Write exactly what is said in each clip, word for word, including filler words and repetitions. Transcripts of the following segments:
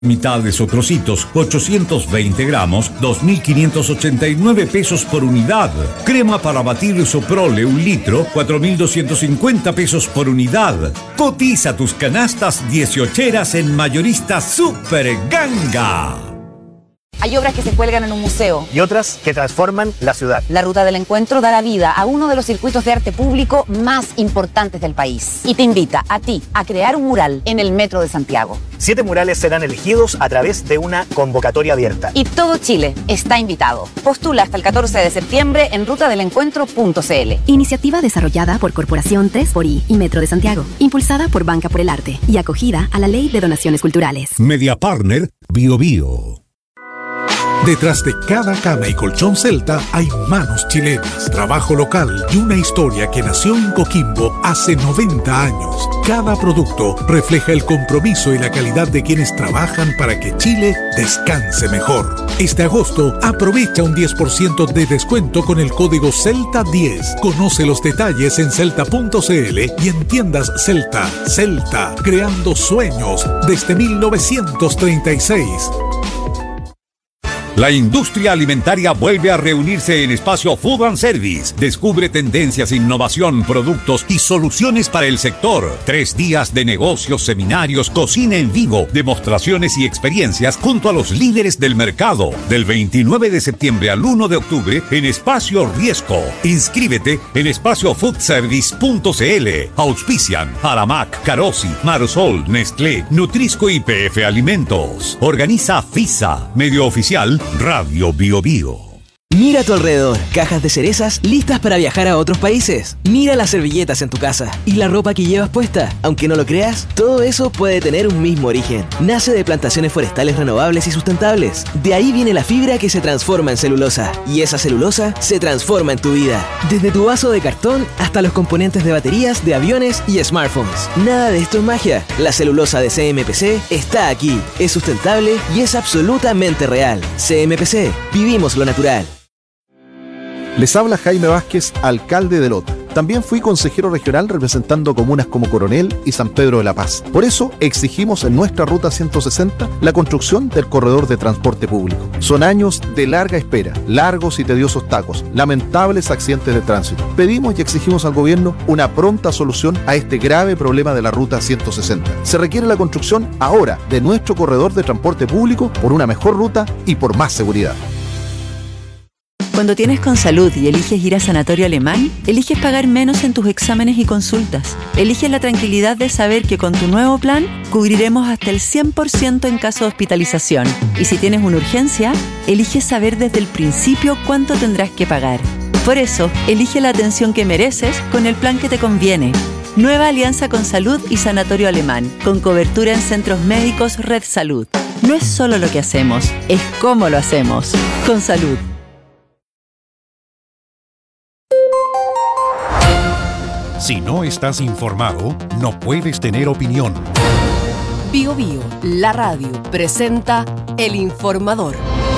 Mitades o trocitos, ochocientos veinte gramos, dos mil quinientos ochenta y nueve pesos por unidad. Crema para batir Soprole, un litro, cuatro mil doscientos cincuenta pesos por unidad. Cotiza tus canastas dieciocheras en Mayorista Super Ganga. Hay obras que se cuelgan en un museo. Y otras que transforman la ciudad. La Ruta del Encuentro dará vida a uno de los circuitos de arte público más importantes del país. Y te invita a ti a crear un mural en el Metro de Santiago. Siete murales serán elegidos a través de una convocatoria abierta. Y todo Chile está invitado. Postula hasta el catorce de septiembre en ruta del encuentro punto c l. Iniciativa desarrollada por Corporación tres por I y Metro de Santiago. Impulsada por Banca por el Arte y acogida a la Ley de Donaciones Culturales. Media Partner Bio Bio. Detrás de cada cama y colchón Celta hay manos chilenas, trabajo local y una historia que nació en Coquimbo hace noventa años. Cada producto refleja el compromiso y la calidad de quienes trabajan para que Chile descanse mejor. Este agosto aprovecha un diez por ciento de descuento con el código Celta diez. Conoce los detalles en celta punto c l y en tiendas Celta. Celta, creando sueños desde mil novecientos treinta y seis. La industria alimentaria vuelve a reunirse en Espacio Food and Service. Descubre tendencias, innovación, productos y soluciones para el sector. Tres días de negocios, seminarios, cocina en vivo, demostraciones y experiencias junto a los líderes del mercado. Del veintinueve de septiembre al uno de octubre en Espacio Riesco. Inscríbete en espacio food service punto c l. Auspician Aramac, Carosi, Marosol, Nestlé, Nutrisco y P F Alimentos. Organiza FISA, medio oficial Radio Bio Bio. Mira a tu alrededor, cajas de cerezas listas para viajar a otros países. Mira las servilletas en tu casa y la ropa que llevas puesta. Aunque no lo creas, todo eso puede tener un mismo origen. Nace de plantaciones forestales renovables y sustentables. De ahí viene la fibra que se transforma en celulosa. Y esa celulosa se transforma en tu vida. Desde tu vaso de cartón hasta los componentes de baterías de aviones y smartphones. Nada de esto es magia. La celulosa de C M P C está aquí. Es sustentable y es absolutamente real. C M P C. Vivimos lo natural. Les habla Jaime Vázquez, alcalde de Lota. También fui consejero regional representando comunas como Coronel y San Pedro de la Paz. Por eso exigimos en nuestra Ruta ciento sesenta la construcción del corredor de transporte público. Son años de larga espera, largos y tediosos tacos, lamentables accidentes de tránsito. Pedimos y exigimos al gobierno una pronta solución a este grave problema de la Ruta ciento sesenta. Se requiere la construcción ahora de nuestro corredor de transporte público por una mejor ruta y por más seguridad. Cuando tienes Consalud y eliges ir a Sanatorio Alemán, eliges pagar menos en tus exámenes y consultas. Eliges la tranquilidad de saber que con tu nuevo plan cubriremos hasta el cien por ciento en caso de hospitalización. Y si tienes una urgencia, eliges saber desde el principio cuánto tendrás que pagar. Por eso, elige la atención que mereces con el plan que te conviene. Nueva alianza Consalud y Sanatorio Alemán, con cobertura en centros médicos Red Salud. No es solo lo que hacemos, es cómo lo hacemos. Consalud. Si no estás informado, no puedes tener opinión. Bio Bio, la radio, presenta El Informador.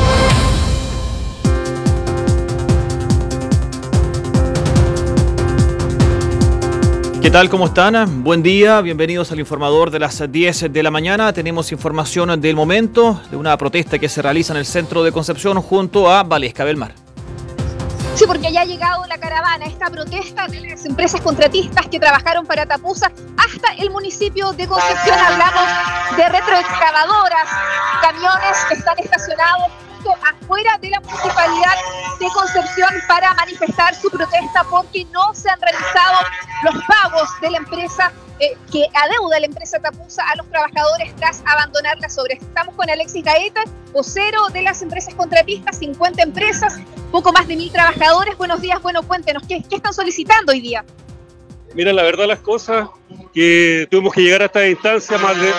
¿Qué tal? ¿Cómo están? Buen día, bienvenidos al Informador de las diez de la mañana. Tenemos información del momento de una protesta que se realiza en el centro de Concepción junto a Valesca del Mar. Sí, porque ya ha llegado la caravana, esta protesta de las empresas contratistas que trabajaron para Tapusa hasta el municipio de Concepción. Hablamos de retroexcavadoras, camiones que están estacionados justo afuera de la municipalidad de Concepción para manifestar su protesta porque no se han realizado los pagos de la empresa eh, que adeuda la empresa Tapusa a los trabajadores tras abandonar las obras. Estamos con Alexis Gaeta, vocero de las empresas contratistas, cincuenta empresas, poco más de mil trabajadores. Buenos días, bueno, cuéntenos, ¿qué, qué están solicitando hoy día? Mira, la verdad las cosas, que tuvimos que llegar a esta instancia más de...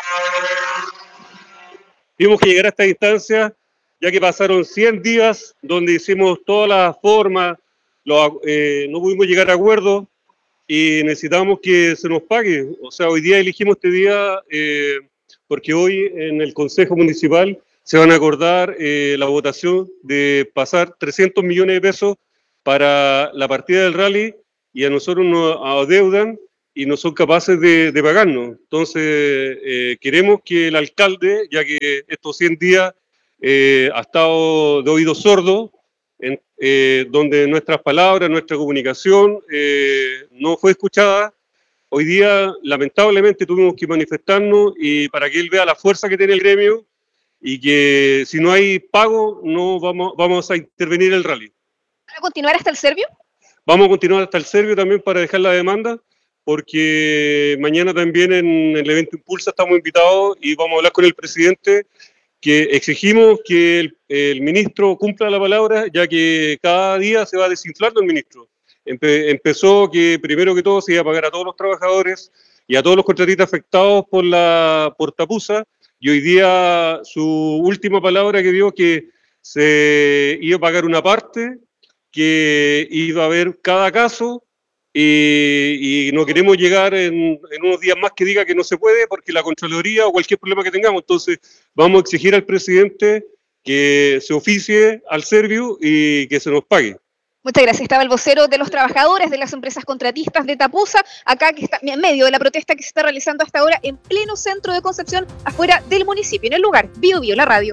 Tuvimos que llegar a esta instancia ya que pasaron cien días donde hicimos todas las formas, lo, eh, no pudimos llegar a acuerdo y necesitamos que se nos pague. O sea, hoy día elegimos este día eh, porque hoy en el Consejo Municipal se van a acordar eh, la votación de pasar trescientos millones de pesos para la partida del rally y a nosotros nos adeudan y no son capaces de, de pagarnos. Entonces, eh, queremos que el alcalde, ya que estos cien días eh, ha estado de oído sordo, en, eh, donde nuestras palabras, nuestra comunicación eh, no fue escuchada, hoy día lamentablemente tuvimos que manifestarnos y para que él vea la fuerza que tiene el gremio y que si no hay pago no vamos, vamos a intervenir el rally. ¿Van a continuar hasta el Servio? Vamos a continuar hasta el Servio también para dejar la demanda, porque mañana también en el evento Impulsa estamos invitados y vamos a hablar con el presidente, que exigimos que el, el ministro cumpla la palabra, ya que cada día se va desinflando el ministro. Empe, empezó que primero que todo se iba a pagar a todos los trabajadores y a todos los contratistas afectados por la por Tapusa, y hoy día su última palabra que dio que se iba a pagar una parte, que iba a haber cada caso, y, y no queremos llegar en, en unos días más que diga que no se puede porque la Contraloría o cualquier problema que tengamos. Entonces vamos a exigir al presidente que se oficie al Servio y que se nos pague. Muchas gracias. Estaba el vocero de los trabajadores de las empresas contratistas de Tapusa, acá que está en medio de la protesta que se está realizando hasta ahora en pleno centro de Concepción, afuera del municipio, en el lugar Bio Bio, la radio.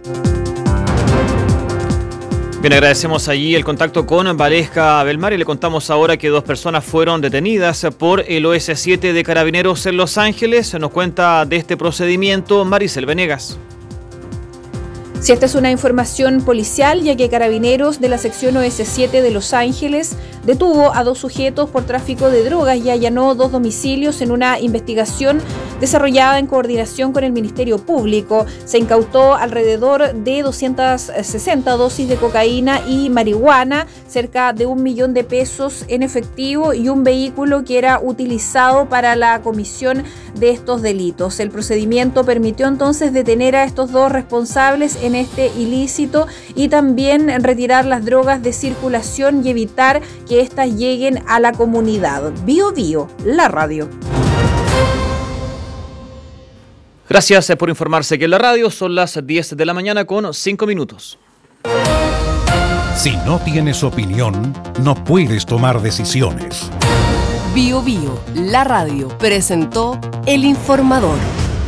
Bien, agradecemos allí el contacto con Valesca Belmar y le contamos ahora que dos personas fueron detenidas por el O S siete de Carabineros en Los Ángeles. Nos cuenta de este procedimiento Maricel Venegas. Si esta es una información policial, ya que Carabineros de la sección O S siete de Los Ángeles detuvo a dos sujetos por tráfico de drogas y allanó dos domicilios en una investigación desarrollada en coordinación con el Ministerio Público. Se incautó alrededor de doscientas sesenta dosis de cocaína y marihuana, cerca de un millón de pesos en efectivo y un vehículo que era utilizado para la comisión de estos delitos. El procedimiento permitió entonces detener a estos dos responsables en este ilícito y también retirar las drogas de circulación y evitar que éstas lleguen a la comunidad. Bio Bio, la radio. Gracias por informarse que en la radio son las diez de la mañana con cinco minutos. Si no tienes opinión, no puedes tomar decisiones. Bio Bio, la radio, presentó El Informador.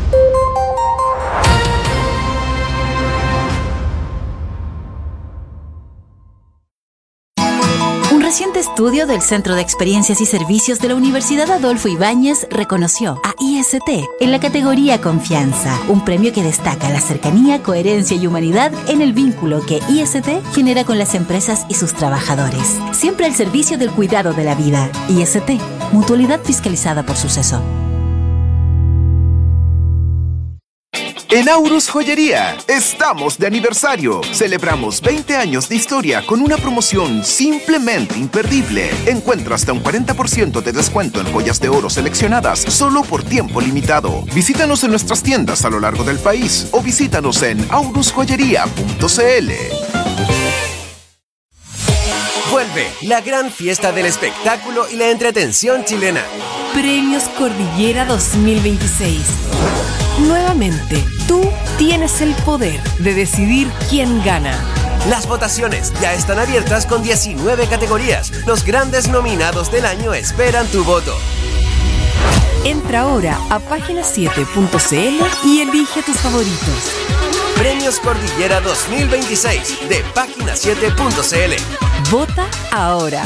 Un reciente estudio del Centro de Experiencias y Servicios de la Universidad Adolfo Ibáñez reconoció a I S T en la categoría Confianza, un premio que destaca la cercanía, coherencia y humanidad en el vínculo que I S T genera con las empresas y sus trabajadores. Siempre al servicio del cuidado de la vida. I S T, mutualidad fiscalizada por Suceso. En Aurus Joyería estamos de aniversario. Celebramos veinte años de historia con una promoción simplemente imperdible. Encuentra hasta un cuarenta por ciento de descuento en joyas de oro seleccionadas solo por tiempo limitado. Visítanos en nuestras tiendas a lo largo del país o visítanos en aurus joyería punto c l. Vuelve la gran fiesta del espectáculo y la entretención chilena. Premios Cordillera dos mil veintiséis. Nuevamente, tú tienes el poder de decidir quién gana. Las votaciones ya están abiertas con diecinueve categorías. Los grandes nominados del año esperan tu voto. Entra ahora a página siete punto c l y elige tus favoritos. Premios Cordillera dos mil veintiséis de página siete punto c l. Vota ahora.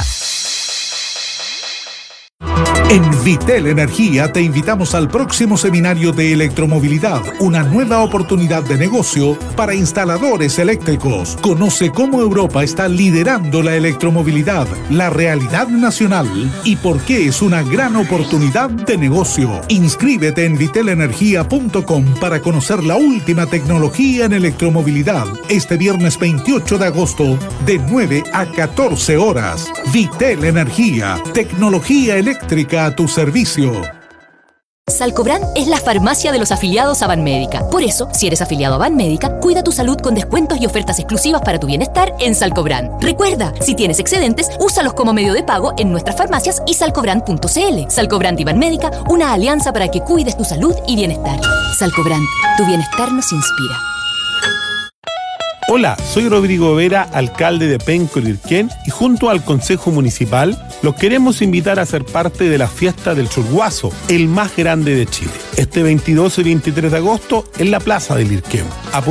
En Vitel Energía te invitamos al próximo seminario de electromovilidad, una nueva oportunidad de negocio para instaladores eléctricos. Conoce cómo Europa está liderando la electromovilidad, la realidad nacional y por qué es una gran oportunidad de negocio. Inscríbete en vitel energía punto com para conocer la última tecnología en electromovilidad este viernes veintiocho de agosto de nueve a catorce horas. Vitel Energía, tecnología eléctrica a tu servicio. Salcobran es la farmacia de los afiliados a Banmédica. Por eso, si eres afiliado a Banmédica, cuida tu salud con descuentos y ofertas exclusivas para tu bienestar en Salcobran. Recuerda, si tienes excedentes, úsalos como medio de pago en nuestras farmacias y salcobran punto c l. Salcobran y Banmédica, una alianza para que cuides tu salud y bienestar. Salcobran, tu bienestar nos inspira. Hola, soy Rodrigo Vera, alcalde de Penco, Lirquén, y junto al Consejo Municipal los queremos invitar a ser parte de la fiesta del Churguazo, el más grande de Chile. Este veintidós y veintitrés de agosto en la Plaza de Lirquén.